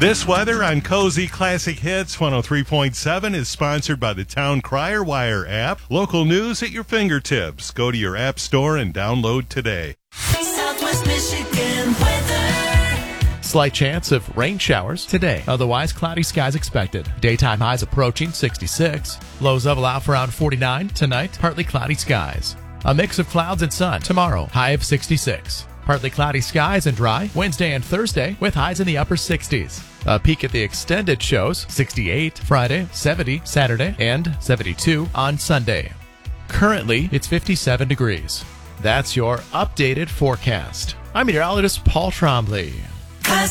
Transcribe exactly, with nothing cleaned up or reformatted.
This weather on Cozy Classic Hits one oh three point seven is sponsored by the Town Crier Wire app. Local news at your fingertips. Go to your app store and download today. Southwest Michigan weather. Slight chance of rain showers today. Otherwise, cloudy skies expected. Daytime highs approaching sixty-six. Lows level out for around forty-nine. Tonight, partly cloudy skies. A mix of clouds and sun. Tomorrow, high of sixty-six. Partly cloudy skies and dry Wednesday and Thursday with highs in the upper sixties. A peek at the extended shows, sixty-eight Friday, seventy Saturday, and seventy-two on Sunday. Currently, it's fifty-seven degrees. That's your updated forecast. I'm meteorologist Paul Trombley.